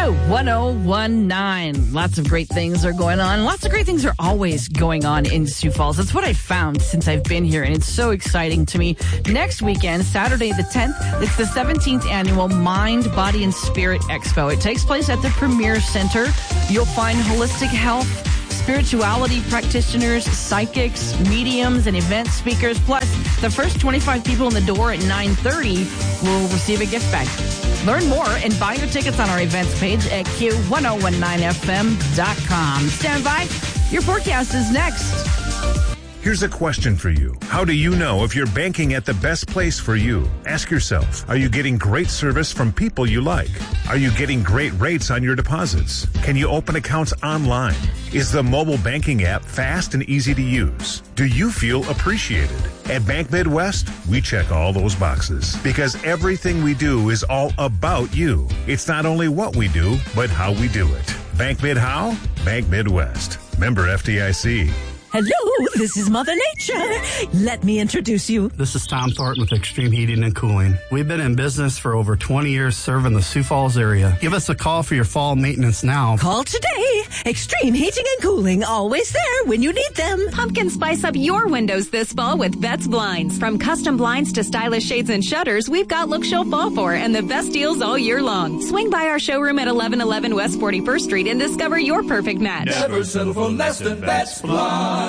Q1019. Lots of great things are going on. Lots of great things are always going on in Sioux Falls. That's what I've found since I've been here, and it's so exciting to me. Next weekend, Saturday the 10th, it's the 17th annual Mind, Body, and Spirit Expo. It takes place at the Premier Center. You'll find holistic health, spirituality practitioners, psychics, mediums, and event speakers. Plus, the first 25 people in the door at 9:30 will receive a gift bag. Learn more and buy your tickets on our events page at Q1019FM.com. Stand by. Your forecast is next. Here's a question for you. How do you know if you're banking at the best place for you? Ask yourself, are you getting great service from people you like? Are you getting great rates on your deposits? Can you open accounts online? Is the mobile banking app fast and easy to use? Do you feel appreciated? At Bank Midwest, we check all those boxes because everything we do is all about you. It's not only what we do, but how we do it. Bank Mid how? Bank Midwest. Member FDIC. Hello, this is Mother Nature. Let me introduce you. This is Tom Thornton with Extreme Heating and Cooling. We've been in business for over 20 years serving the Sioux Falls area. Give us a call for your fall maintenance now. Call today. Extreme Heating and Cooling, always there when you need them. Pumpkin spice up your windows this fall with Betts Blinds. From custom blinds to stylish shades and shutters, we've got looks you'll fall for and the best deals all year long. Swing by our showroom at 1111 West 41st Street and discover your perfect match. Never settle for less than Betts Blinds.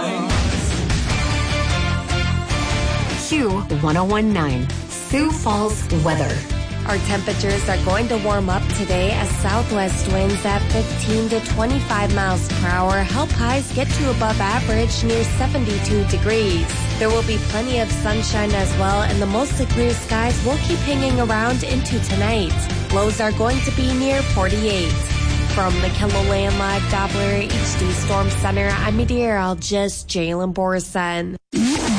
Q1019, Sioux Falls weather. Our temperatures are going to warm up today as southwest winds at 15 to 25 miles per hour help highs get to above average near 72 degrees. There will be plenty of sunshine as well, and the mostly clear skies will keep hanging around into tonight. Lows are going to be near 48. From the KELOLAND Live Doppler HD Storm Center, I'm meteorologist Jalen Borson.